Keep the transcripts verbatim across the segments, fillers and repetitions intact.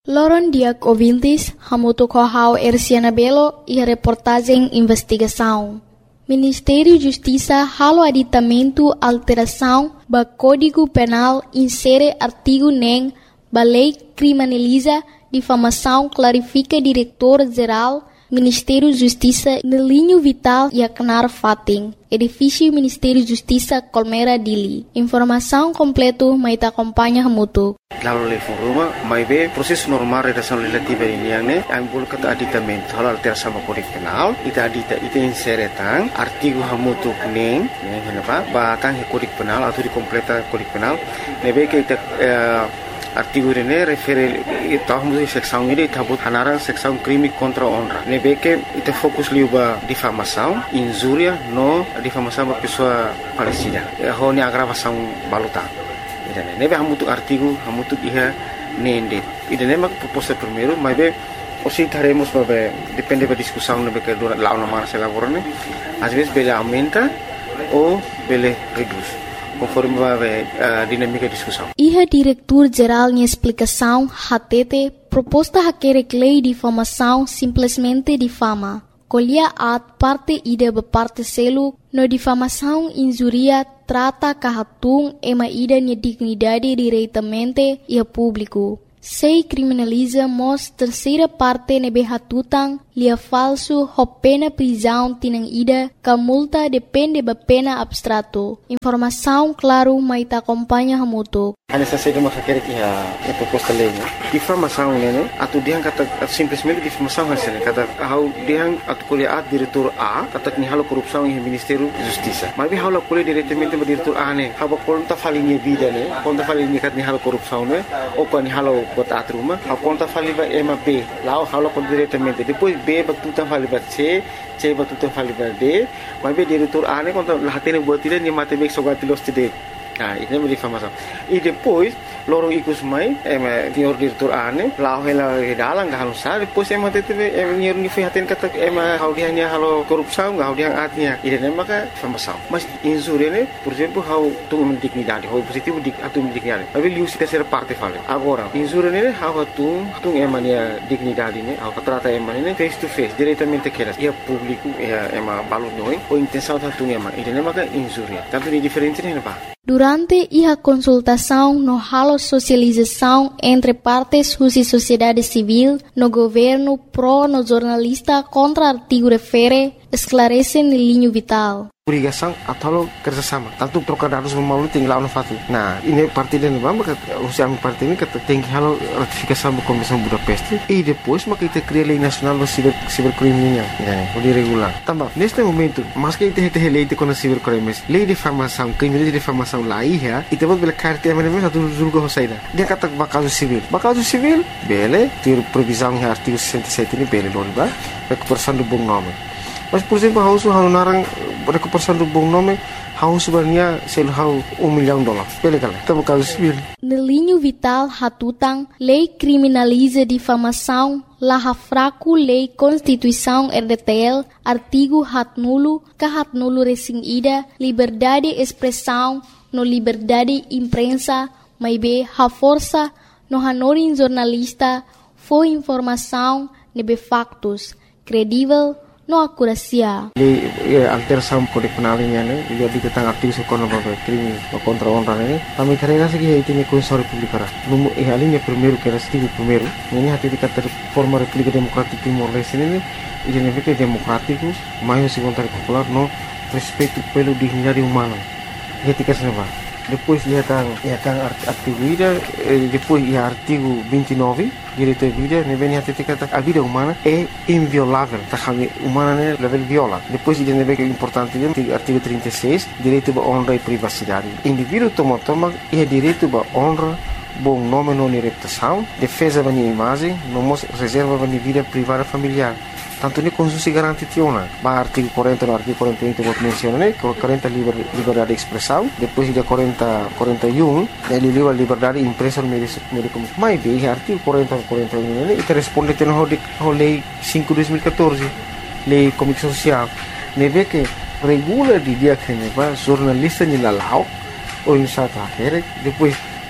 Loron diak ouvintes, hamutu kohau Erciana Belo e a reportagem investigação. Ministério Justiça halo aditamento alteração ba Código Penal insere artigo nem ba lei criminaliza difamação clarifica diretor-geral Ministério Justiça no linho vital e acnar fating. Edifício Ministério Justiça Colmera Dili. Informação completo mai ta acompanha hamutu. Lalu level rumah, mai be proses normal redação legislativa ini yang ne, yang boleh kata aditamento, hal alteração sama Kode Penal, ita adita ita insere tang artigo hamutu neng, neng kenapa? Batang Kode Penal atau dikompleta Kode Penal, nebe ke ita uh, artigo ini refere ita hamutu seksão ini ita but hanarang seksão crime contra honra. Nebe ke ita fokus liuba difamação, injúria, no difamação ba pessoa falecida. Ho ni agravação balutang. Idane nebe hamutu artigo hamutu iha nende idane mak proposta primeiro mas be osi taremos babe depende da discussão nebe que dura lá na mara se lavorane às vezes bele aumenta ou bele reduz conforme babe a dinâmica da discussão. Iha diretor geral em explicação hatete proposta haquere lei de difamação simplesmente difama. Colhia at parte ida be parte selo no difamação injuria trata kahatung ema ida ni dignidade diretamente e a público. Sei criminaliza mos terceira parte nebe hatutang lia falso ho pena prisão tinang ida ka multa depende ba pena abstrato. Informação claro mai ta acompanha hamutu. Ana sa sede makakere ki ha e proposta lei. Difamação nene atu diang kata simplesmente difamação hasil kata hau diang atu kuliah diretor A kata ni halo korupsão em Ministério Justiça. Mas bi halo kuliah diretamente ba diretor A ne haba konta falinha vida ne konta falinha kat ni halo korupsão ne ou kan ni halo bota atruma hau konta faliba ema B lao halo kon diretamente depois B batutan faliba C C batutan faliba D mas bi diretor A ne konta lahatene buat tidak ni mate bek sogati los tide. Ah, ini é difamação. E depois, lorong ikut mai, ema senhor diretor ane, lau hela dalang gak halus sah. Depois ema tete, ema nyer ni fihatin kata ema hau dia nya halo korupsão, gak hau dia atnya. Ide nema ka difamação. Mas injúria ne, por exemplo, hau tu dignidade, hau positivo dik atu dignidade. Mas liu se terceira parte fala. Agora, injúria ne hau tu tu ema nia dignidade ne, hau trata ema ne face to face, diretamente keras. Ia público, ia ema balut noi, ou intenção tu ema. Ide nema ka injúria. Tanto ni diferente ne ba. Durante a consultação no halo socialização entre partes e sociedade civil, no governo pró no jornalista contra artigo refere, esclarece no linho vital. Obrigação atau kerjasama. Tanto trocar dados melalui tinggal no fatu. Nah, ini parti dan bamba usia parti ini kata tinggi halo ratifikasi da Convenção Budapest e depois maka kita cria lei nacional do ciber cibercrime nya, né? O regular. Também neste momento, mas que kita tem lei de contra cibercrimes, lei de difamação, crime de difamação lá ia, e depois bela carta é mesmo satu julgo hosaida. Dia kata bakaso civil. Bakaso civil, bele, ter previsão em artigo sessenta e sete ini bele loriba, recuperação do bom nome. Mas por exemplo, hausu hau narang recuperação do bom nome, hau sebenarnya sel hau um milhão de dólares. Bele kala, tá bakaso civil. No linho vital hatutang, lei criminaliza difamação, laha fraco lei Constituição R D T L, artigo hat nulo, ka hat nulo resing ida, liberdade expressão, no liberdade imprensa, mai be ha força, no hanorin jornalista, foi informação, nebe factos, credível, no akurasia. Lei alteração Kode Penal ini ne, jadi tentang artigo sekono babe crime contra honra ne. Kami carrega segi itu ni Constituição Republicana. Numo e a linha primeiro que era artigo primeiro, ini hati de kata forma República Democrática Timor-Leste ne, e ne fica democrático, mais segundo popular no respeito pelo dignidade humana. E etika senava. Depois ia tang ia tang artigo ida, depois ia artigo vinte e nove, direito à vida, ne vem hati de kata a vida humana é inviolável, tá kami humana ne level viola. Depois ida ne vem importante artigo trinta e seis, direito à honra e privacidade. Indivíduo toma toma é direito à honra, bom nome não reputação, defesa da minha imagem, não reserva da minha vida privada familiar. Tanto ni konstitusi garanti tiona. Ba artigo quarenta no artigo quarenta e um que menciona né, quarenta liber, liberdade de expressão, depois de quarenta, quarenta e um, ele liba liberdade de imprensa no meio de comunicação. Mas bem, artigo quarenta, quarenta e um, né, e responde a lei cinco de dois mil e catorze, lei de comunicação social. Ne vê que regula de dia que ne va jornalista ni lalau ou em sata depois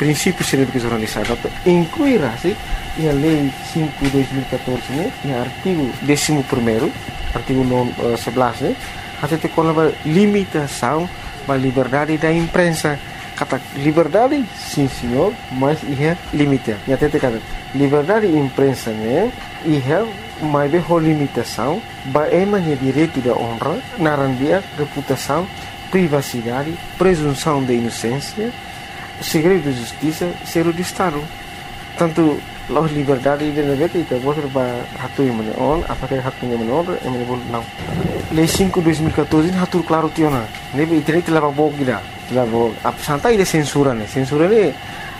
princípios de educação jornalista, incluirá se a lei cinco de dois mil e catorze, né, no artigo décimo primeiro, artigo sebelas, né, até tem uma limitação da liberdade da imprensa. Kata liberdade, sim senhor, mas é limite. E até tem kata liberdade da imprensa, né, é uma limitação, é uma direito da honra, narandia, reputação, privacidade, presunção de inocência, segredo de justiça, segredo de Estado. Tanto a liberdade de negara kita boleh berhatu yang mana on, apakah hatu yang mana on, yang mana boleh não. Lei cinco de dois mil e catorze hatu claro tiona. Nebe internet telah bawa kita, telah bawa. Apa santai dia censura ni, censura ni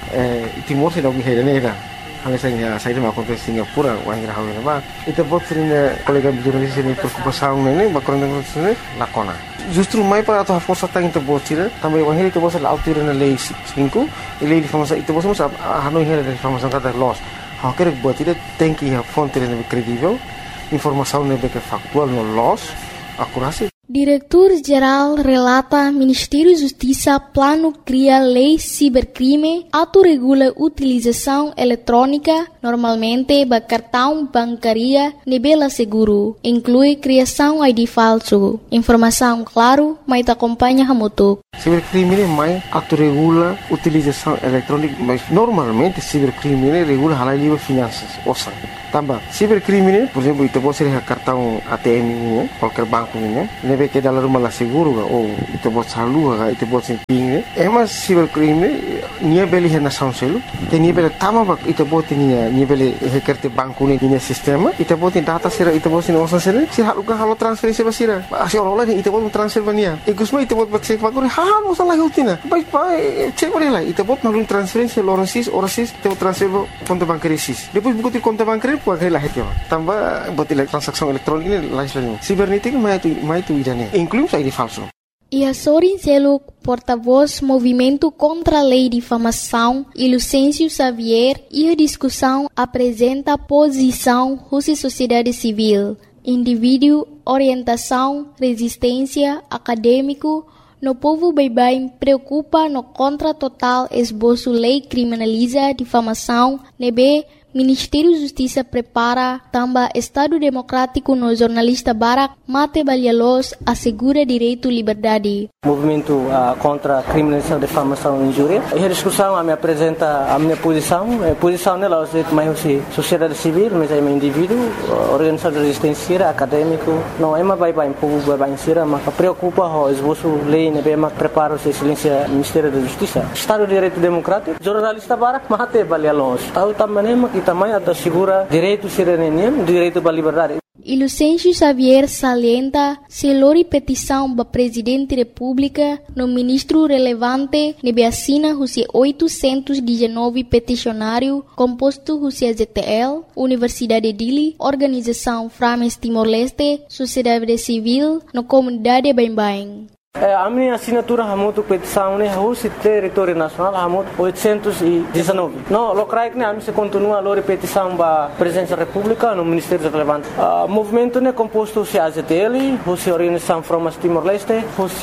Timor se dah berhenti ni dah. Hal saya saya dah makan ke Singapura, wahai rahau ni bah. Itu buat sering kolega jurnalis ini berkuasa ni, bakal ni ni lakona. Justru mai para atau força tang itu buat sih, tambah wahai itu buat selalu tiada na lei cinco, lei informasi itu buat semua hanoi hera informasi kata loss. Hak kerja buat tidak tem que a fonte lebih kredibel, informação lebih factual no loss, akurasi. Diretor-Geral relata Ministério Justiça plano cria lei cibercrime, autorregula utilização eletrônica, normalmente ba cartão bancária nebela seguro, inclui criação I D falso. Informação claro, mas acompanha hamutuk. Cibercrime mais autorregula utilização eletrônica, mas normalmente cibercrime regula halal livre finanças, osan. Tambah, cibercrime, por exemplo, itu pode ser cartão A T M ini, qualquer banco ini, nebe que dalam rumah lah seguro ga, ou itu pode salu ga, itu pode ser ping. Emas cibercrime, nia beli hena sound selu, te nia beli tama bak, itu pode nia nia beli hekerte banco ni nia sistema, itu pode data sira, itu pode osan sira, si halu ga halu transferensi basira, asi orang lain itu pode transfer bania. Ikusma itu pode cek bakuri, hal osan lagi utina, baik baik cek beri lah, itu pode nalun transferensi orang sis, orang sis, itu transfer konto bancaria sis. Depois buku konto bancaria Pagkai lah itu, tambah buat transaksi elektronik ini lain lain. Cibernética mais tu mais tu irane, inclui I D falso. E a Sorin Seluk, porta-voz Movimento contra a Lei de Difamação, e Lucêncio Xavier, e a discussão apresenta posição Rússia Sociedade Civil, indivíduo, orientação, resistência, acadêmico. No povo baibai preocupa no contra total esboço lei criminaliza difamação, nebe Ministério Justiça prepara também Estado Democrático no jornalista Barak Mate Balhalos assegura direito e liberdade. Movimento uh, contra a criminalização, difamação e injúria. E a discussão a me apresenta a minha posição. A posição nela é mais sociedade civil, mas é um indivíduo, organização de resistência, acadêmico. Não é uma baibai, povo baibai sira, mas preocupa o esboço lei, né, bem mas prepara o excelência Ministério da Justiça. Estado de Direito Democrático, jornalista Barak Mate Balhalos. Tahu também que também assegura direito cidadania, direito à liberdade. E Lucêncio Xavier salienta se lori petição para Presidente da República no ministro relevante nebe assina os oitocentos e dezenove peticionário composto os Z T L, Universidade de Dili, Organização Frames Timor-Leste, Sociedade Civil, no comunidade Bain-Bain. A minha assinatura é muito petição, né? O território nacional é muito oitocentos e dezenove. Não, o CRAIC né? A minha continua a petição para a Presidência da República no Ministério Relevante. O movimento né composto se a Z T L, o Organização Frames Timor-Leste,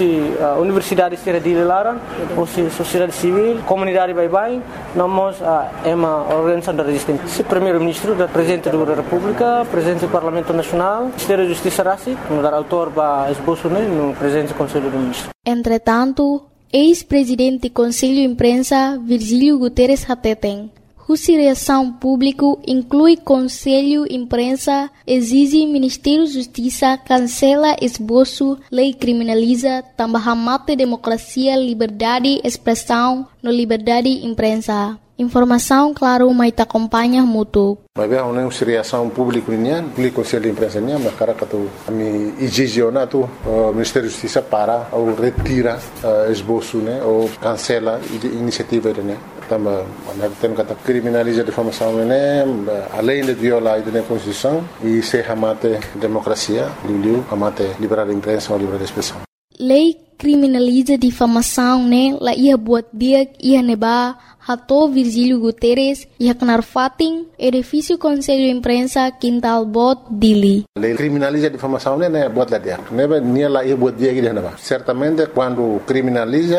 o Universidade de Dili Laran, o Sociedade Civil, Comunidade Baibai, nós é uma organização de resistência. O Primeiro-Ministro, o Presidente da República, o Presidente do Parlamento Nacional, o Ministério da Justiça Rassi, o autor para esboço né? No Presidente do Conselho do Entretanto, ex-presidente do Conselho de Imprensa, Virgílio Guterres Hateten, cuja reação pública inclui Conselho de Imprensa, exige Ministério da Justiça cancela esboço, lei criminaliza, também mata democracia, liberdade, expressão, no liberdade de imprensa. Informação, claro, mas te acompanha muito. Mas bem, uma reação pública nian, público Conselho de Imprensa nian, mas cara que tu, a mim exige tu, o Ministério da Justiça para ou retira esboço, né, ou cancela a iniciativa né. Também, nós temos que criminalizar a difamação né, além de violar a Constituição e se amate democracia, liu amate liberdade de imprensa ou liberdade de expressão. Lei criminaliza difamação, né? La ia buat dia ia neba hato Virgílio Guterres ia kenar fating edifício Conselho de Imprensa Quintal Bot Dili. Lei criminaliza difamação, né? Buat lá dia. Neba nia la ia buat dia que neba. Certamente quando criminaliza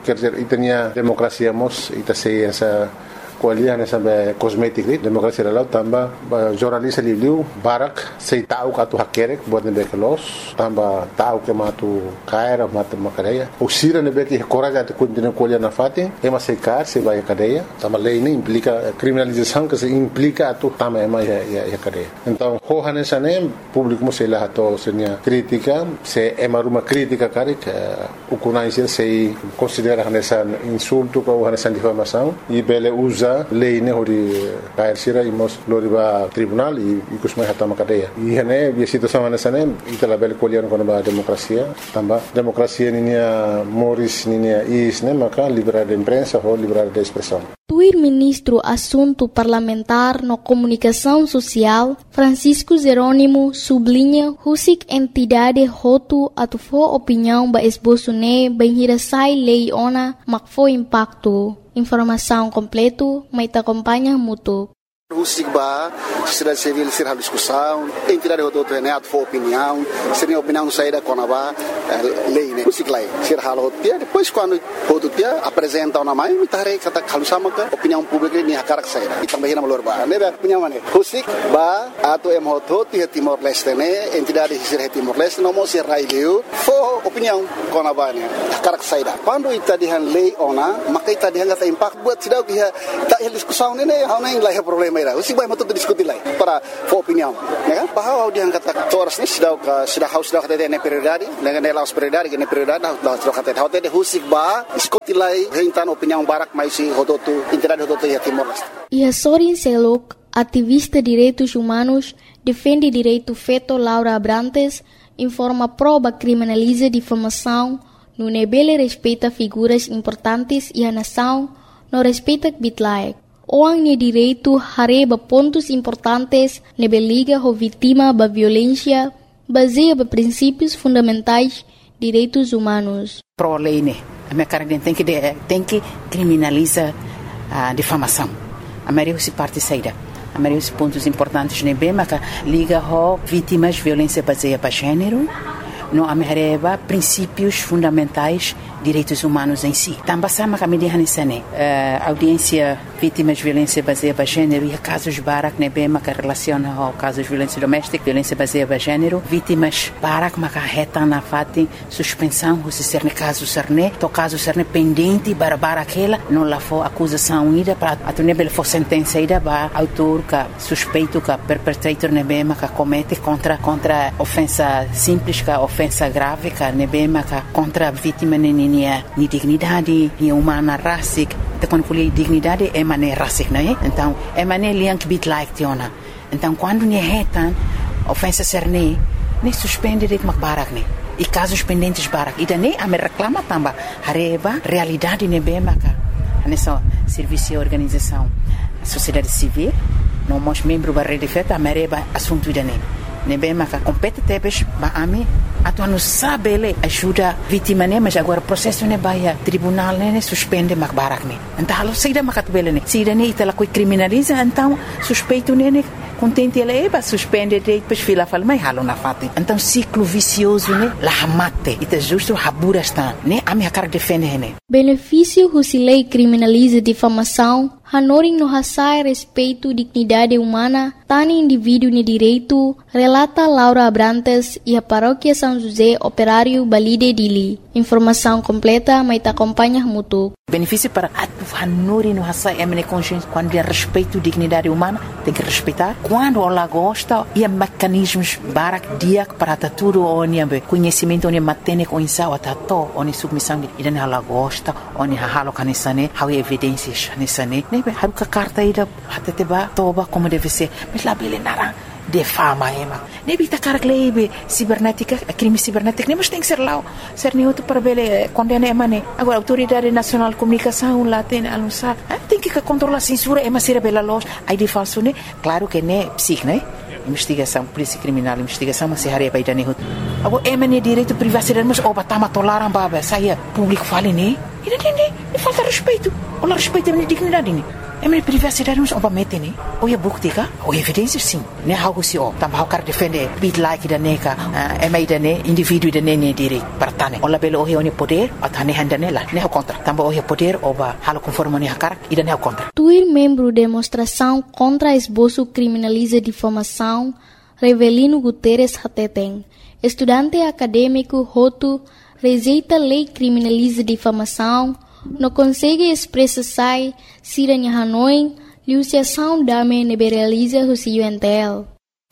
quer dizer, e tinha democracia mos, e tá sei essa kualian essa cosmetic ni demokrasi lalau tambah jornalis liu barak sei tahu katu hakerek buat nebe kelos tambah tahu ke matu kaira matu makadeia usira nebe que coragem de continuar kualian na fati é mas sei car sei vai cadeia tambah lei ni implica criminalização que se implica atu tambah é mais é cadeia então hohan essa nem público sei lá to senia crítica se é uma crítica carik o conhece sei considera essa insulto ou essa difamação e bele usa lei ne hori kair sira imos loriba tribunal e ikus mai hatama cadeia e hene bi situação nessa ne itala bel kolian kono ba democracia tamba democracia ninia moris ninia is ne maka liberdade de imprensa ou liberdade de expressão. Tuir ministro assunto parlamentar no comunicação social Francisco Jerônimo sublinha husik entidade hotu atu fo opinião ba esboço ne banhira sai lei ona mak fo impacto. Informação completo, mas te acompanha muito. O SIGBA, sociedade civil, ser a discussão, entidade do outro renato for opinião, seria opinião saída com a lei, né? O SIGLA, ser a rotia, depois quando o outro dia apresenta uma mãe, me tarei kata kalusama ka opinião pública ni hakarak saída. E também na malorba, né? Opinião mana? O SIGBA, ato em hoto ti Timor Leste, né? Entidade ser Timor Leste, não mo ser raileu, for opinião com a bane, hakarak saída. Quando ita dihan lei ona, maka ita dihan kata impact buat sidau dia tak diskusão né? Hau nem lah problema. O SIGBA é muito discutir lá para for opinião, né? Bahwa dia kata toras ni sudah sudah haus sudah kata ne prioridade, dengan ne laus prioridade, ne prioridade sudah kata hotel de o SIGBA discutir lá rentan opinião barak mais si hototu entidade hototu ya Timor Leste. E a Sorin Selok, ativista de direitos humanos, defende direito feto Laura Abrantes, informa proba criminaliza difamação, no nebele respeita figuras importantes e a nação não respeita bitlaek. Orang ni direito hareba pontos importantes nebe liga ho vítima ba violência baseia ba princípios fundamentais direitos humanos. Pro lei né, a minha cara tem que tem que criminaliza a difamação. A maioria se parte saída. A maioria dos pontos importantes nebe maka liga ho vítimas violência baseia ba gênero. No amereba princípios fundamentais direitos humanos em si. Também sama kami di hanisane audiência vítimas de violência baseada em gênero e casos barak nebe maka relaciona ao casos de violência doméstica, violência baseada em gênero, vítimas barak maka reta na fati suspensão se ser ne caso serne, to caso serne pendente para aquela não lá for acusação ida para a nebe for sentença ida ba autor ka suspeito ka perpetrator nebe maka comete contra contra ofensa simples ka ofensa grave ka nebe maka contra vítima nini ni dignidade, ni humana rasik, te quando fui dignidade é maneira rasik, não é? Então é maneira liank bit like tiona. Então quando ni retan ofensa serne, ne suspende de makbarak ne. E casos pendentes barak, e daí a me reclama tamba, hareba realidade ne bem maka. Nessa serviço e organização, sociedade civil, não mos membro da rede feta, a mereba assunto daí. Ne bem maka compete tebes ba ami atu não sabe ele ajuda vítima né mas agora processo ne baia tribunal né suspende mak barak né então halo saída makat bele né saída né itala coi criminaliza então suspeito né contente ele é suspende depois fila fala mas halo na fati então ciclo vicioso né la mate ita justo habura está né a minha cara defende né benefício se lei criminaliza difamação hanoring no hasai respeito dignidade humana tani indivíduo ne direito relata Laura Abrantes e a paróquia São José Operário Balide Dili. Informação completa, mas te acompanha muito. Benefício para a hanori no hasai é consciência quando é respeito dignidade humana tem que respeitar quando ela gosta e mecanismos barak dia para tudo onde conhecimento onde matene com isso atato onde submissão e dan ela gosta onde halo kanisane how evidências nisane ne haruka carta ida hateteba toba como deve ser mas lá bele nara defama ema ne bita carglebe cibernética crime cibernético nem mas tem que ser lá ser nem outro para bele condena ema ne agora autoridade nacional de comunicação lá tem anunciar tem que controlar a censura ema ser bela loja aí de falso ne claro que ne psic né investigação polícia criminal investigação mas se haria para ir ne agora ema ne direito privacidade mas oba tama tolaram baba saia público fale ne e não tem falta respeito ou respeito a minha dignidade ne é minha privacidade não oba mete né ou é bukti ka ou evidência sim né algo se ó também o cara defende bit like da neca é mais da né indivíduo da né direito para tane ou labelo o é poder atane handa né lá né contra também o é poder oba halo conforme né cara e da né contra Tuir membro demonstração contra esboço criminaliza difamação Revelino Guterres Hateten estudante acadêmico Hotu rejeita lei criminaliza difamação não consegue expressar se a Hanoi liuciação dame liberaliza o C U N T L.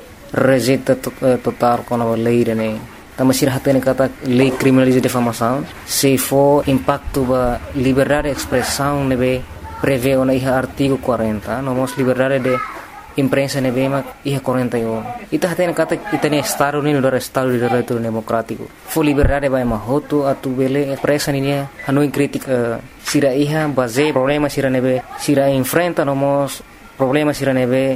Rejeita total com a lei, né? Também se hatene kata lei criminaliza difamação, se for impacto ba liberdade de expressão, né? Prevê o artigo quarenta, não mos liberdade de imprensa ne bema iha quarenta e um ita hatene kata itane estado ni do estado de direito democrático fo liberdade vai mahoto atu bele presa ni Hanoi crítica sira iha base problema sira nebe sira enfrenta nomos problema sira nebe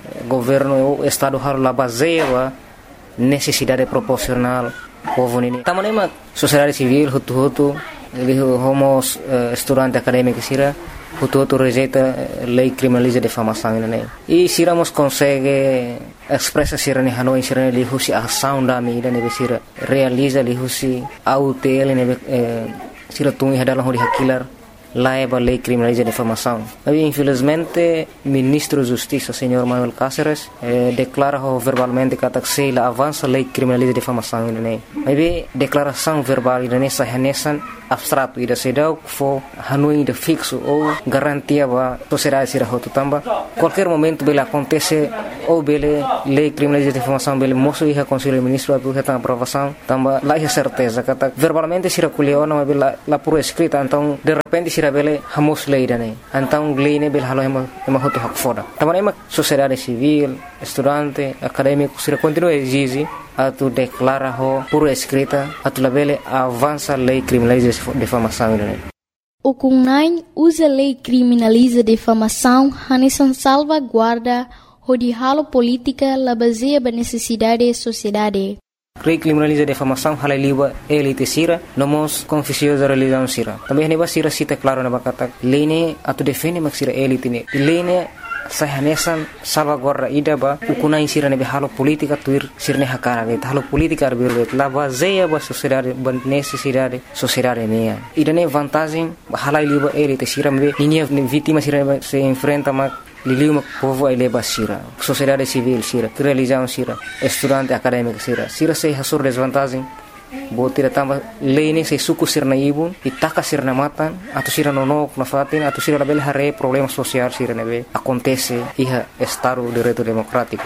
governo estado har la base wa necessidade proporcional povo ni tamanema sociedade civil hutu hutu ele homos uh, estudante acadêmico sira Hutu Hutu rejeita lei criminaliza difamação né e se ramos consegue expressa sira ni Hanoi sira ni husi ação da mídia ne sira realiza li husi autel ne sira tungi hadalah hori hakilar laiba lei criminaliza difamação aí infelizmente ministro de justiça senhor Manuel Cáceres eh, declara verbalmente que se la avança lei criminaliza difamação né aí declaração verbal ne sahanesan abstrato ida sedau fo Hanoi de fixo ou garantia ba sociedade sira hotu tamba qualquer momento bela acontece ou bele lei criminaliza difamação bele moço e conselho ministro abu heta aprovação tamba lá é certeza kata verbalmente sira kuliona bela la por escrita então de repente sira bele hamos lei dane então lei ne bele halo ema ema hotu hak foda tamba ema sociedade civil estudante acadêmico sira continua exige atu declara ho por escrita atu labele avança lei criminaliza difamação O Kunai usa lei criminaliza difamação hanesan salvaguarda o de halo política la baseia ba necessidade da sociedade. Lei criminaliza difamação hala liba elite sira nomos confusiosa religião sira. Também neba sira cita claro na bakata lei ne atu defende mak sira elite ne. Lei ne sahanesan salvaguarda ida ba ukunai sira nebe halo politika tuir sirne hakara bet halo politika arbir la baseia ba sociedade ba necessidade sociedade ne ida ne vantagem hala liba elite sira me ninia vítima sira se enfrenta ma liliu povo ai leba sira sociedade civil sira religião sira estudante acadêmico sira sira se hasur desvantagem Botira tamba lei se suku sirna ibu itaka sirna matan atau sira nonok na fatin atau sira label hare problema sosial sira nebe acontece iha estado de direito democrático.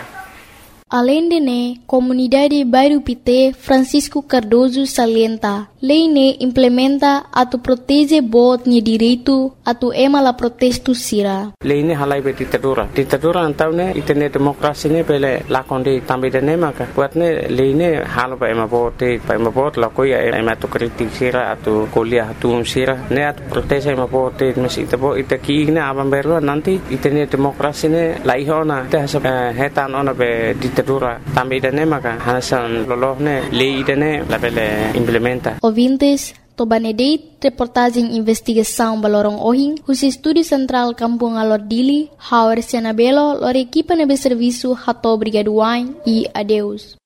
Além de ne, comunidade Bairro Pité Francisco Cardoso salienta, lei ne implementa atu protege bot ni direito atu ema la protesto sira. Lei ne halai be ditadura. Ditadura antau ne itene demokrasi ne bele lakonde tambe de ne maka. Buat ne lei ne halo ba ema bote, ba ema bot la koya ema tu kritik sira atu kuliah atu sira ne atu protege ema bote mesi itabo itaki ne abam berlo nanti itene demokrasi ne laihona te hasa hetan ona be ditadura tambe de ne maka hasan lolohne lei de ne la bele implementa. Ouvintes, Tobanedeit, reportagem investigação balorong ohing, os estúdio central Kampung Alordili, Howard Senabelo, lor equipa nebe serviço Hato Brigaduain e adeus.